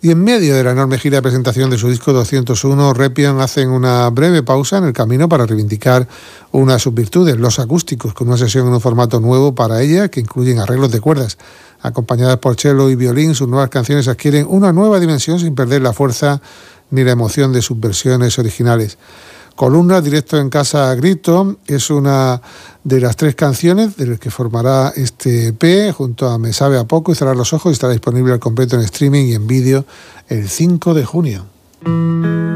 Y en medio de la enorme gira de presentación de su disco 201, Repion hacen una breve pausa en el camino para reivindicar una de sus virtudes, los acústicos, con una sesión en un formato nuevo para ella que incluyen arreglos de cuerdas. Acompañadas por cello y violín, sus nuevas canciones adquieren una nueva dimensión sin perder la fuerza ni la emoción de sus versiones originales. Columna, directo en casa a grito, es una de las 3 canciones de las que formará este EP, junto a Me sabe a poco y Cerrar los ojos, y estará disponible al completo en streaming y en vídeo el 5 de junio.